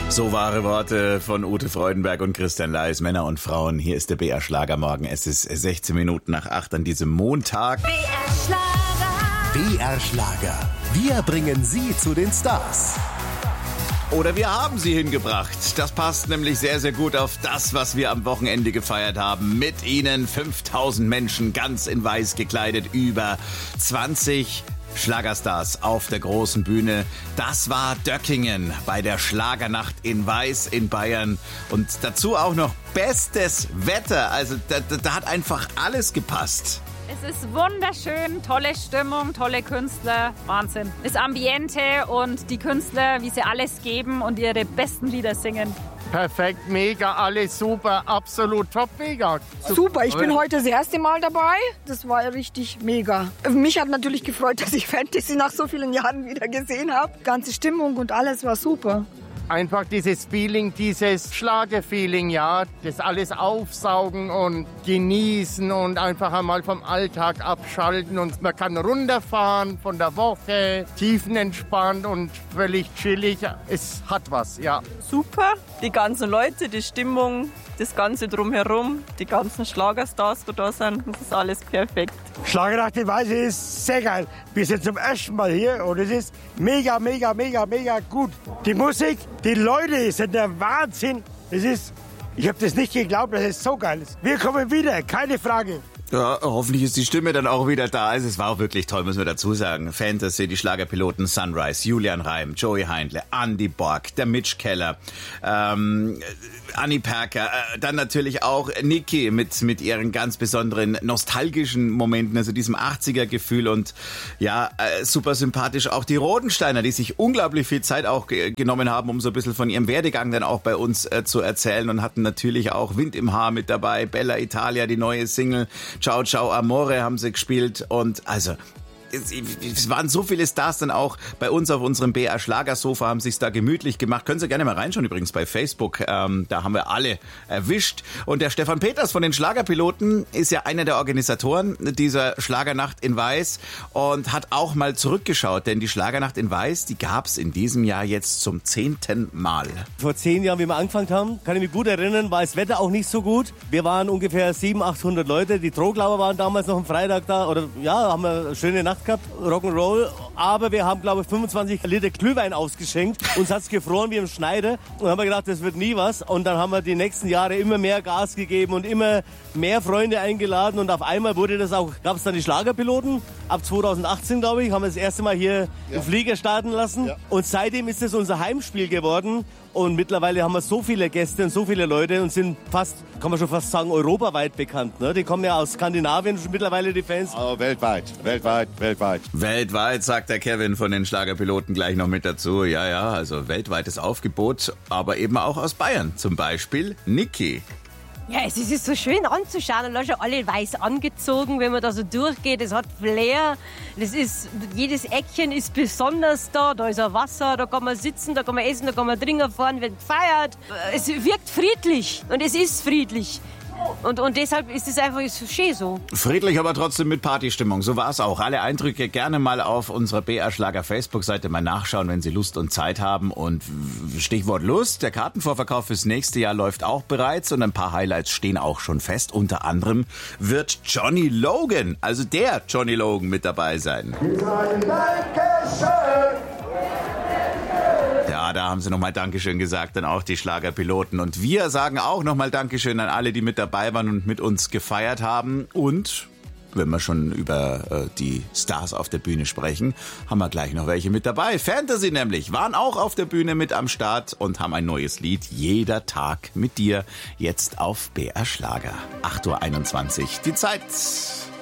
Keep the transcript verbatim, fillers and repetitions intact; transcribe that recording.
So wahre Worte von Ute Freudenberg und Christian Leis, Männer und Frauen. Hier ist der B R Schlagermorgen. Es ist sechzehn Minuten nach acht an diesem Montag. B R Schlager. B R Schlager. Wir bringen Sie zu den Stars. Oder wir haben sie hingebracht. Das passt nämlich sehr, sehr gut auf das, was wir am Wochenende gefeiert haben. Mit Ihnen fünftausend Menschen, ganz in weiß gekleidet, über zwanzig Schlagerstars auf der großen Bühne. Das war Döckingen bei der Schlagernacht in Weiß in Bayern. Und dazu auch noch bestes Wetter. Also da, da, da hat einfach alles gepasst. Es ist wunderschön, tolle Stimmung, tolle Künstler, Wahnsinn. Das Ambiente und die Künstler, wie sie alles geben und ihre besten Lieder singen. Perfekt, mega, alles super, absolut top, mega. Super, ich bin heute das erste Mal dabei. Das war richtig mega. Mich hat natürlich gefreut, dass ich Fantasy nach so vielen Jahren wieder gesehen habe. Ganze Stimmung und alles war super. Einfach dieses Feeling, dieses Schlagerfeeling, ja, das alles aufsaugen und genießen und einfach einmal vom Alltag abschalten und man kann runterfahren von der Woche, tiefenentspannt und völlig chillig. Es hat was, ja. Super, die ganzen Leute, die Stimmung, das Ganze drumherum, die ganzen Schlagerstars, die da sind, das ist alles perfekt. Schlagernacht in Weiß ist sehr geil. Wir sind zum ersten Mal hier und es ist mega, mega, mega, mega gut. Die Musik, die Leute sind der Wahnsinn. Es ist, ich habe das nicht geglaubt, dass es so geil ist. Wir kommen wieder, keine Frage. Ja, hoffentlich ist die Stimme dann auch wieder da. Also es war auch wirklich toll, müssen wir dazu sagen. Fantasy, die Schlagerpiloten Sunrise, Julian Reim, Joey Heindle, Andy Borg, der Mitch Keller, ähm, Anni Perker, äh, dann natürlich auch Niki mit mit ihren ganz besonderen nostalgischen Momenten, also diesem achtziger-Gefühl und ja, äh, super sympathisch auch die Rodensteiner, die sich unglaublich viel Zeit auch ge- genommen haben, um so ein bisschen von ihrem Werdegang dann auch bei uns äh, zu erzählen und hatten natürlich auch Wind im Haar mit dabei, Bella Italia, die neue Single, Ciao Ciao Amore haben sie gespielt und also es waren so viele Stars dann auch bei uns auf unserem B R Schlagersofa, haben sich's da gemütlich gemacht. Können Sie gerne mal reinschauen, übrigens bei Facebook. Ähm, da haben wir alle erwischt. Und der Stefan Peters von den Schlagerpiloten ist ja einer der Organisatoren dieser Schlagernacht in Weiß und hat auch mal zurückgeschaut. Denn die Schlagernacht in Weiß, die gab's in diesem Jahr jetzt zum zehnten Mal. Vor zehn Jahren, wie wir angefangen haben, kann ich mich gut erinnern, war das Wetter auch nicht so gut. Wir waren ungefähr siebenhundert, achthundert Leute. Die Troglauer waren damals noch am Freitag da. Oder ja, haben wir eine schöne Nacht gehabt, Rock'n'Roll, aber wir haben, glaube ich, fünfundzwanzig Liter Glühwein ausgeschenkt. Uns hat's gefroren wie im Schneider und haben wir gedacht, das wird nie was. Und dann haben wir die nächsten Jahre immer mehr Gas gegeben und immer mehr Freunde eingeladen und auf einmal wurde das auch, gab es dann die Schlagerpiloten. Ab zweitausendachtzehn, glaube ich, haben wir das erste Mal hier ja. einen Flieger starten lassen ja. und seitdem ist es unser Heimspiel geworden. Und mittlerweile haben wir so viele Gäste und so viele Leute und sind fast, kann man schon fast sagen, europaweit bekannt. Ne? Die kommen ja aus Skandinavien schon mittlerweile, die Fans. Oh, weltweit, weltweit, weltweit. Weltweit, sagt der Kevin von den Schlagerpiloten gleich noch mit dazu. Ja, ja, also weltweites Aufgebot, aber eben auch aus Bayern. Zum Beispiel Niki. Ja, es ist so schön anzuschauen und da schon alle weiß angezogen, wenn man da so durchgeht. Es hat Flair, das ist, jedes Eckchen ist besonders da. Da ist ein Wasser, da kann man sitzen, da kann man essen, da kann man trinken, fahren, wird gefeiert. Es wirkt friedlich und es ist friedlich. Und, und deshalb ist es einfach ist schön so. Friedlich, aber trotzdem mit Partystimmung. So war es auch. Alle Eindrücke gerne mal auf unserer B R Schlager Facebook-Seite mal nachschauen, wenn Sie Lust und Zeit haben. Und Stichwort Lust, der Kartenvorverkauf fürs nächste Jahr läuft auch bereits und ein paar Highlights stehen auch schon fest. Unter anderem wird Johnny Logan, also der Johnny Logan, mit dabei sein. Ja, da haben sie nochmal Dankeschön gesagt, dann auch die Schlagerpiloten. Und wir sagen auch nochmal Dankeschön an alle, die mit dabei waren und mit uns gefeiert haben. Und wenn wir schon über äh, die Stars auf der Bühne sprechen, haben wir gleich noch welche mit dabei. Fantasy nämlich waren auch auf der Bühne mit am Start und haben ein neues Lied, Jeder Tag mit dir, jetzt auf B R Schlager. acht Uhr einundzwanzig, die Zeit.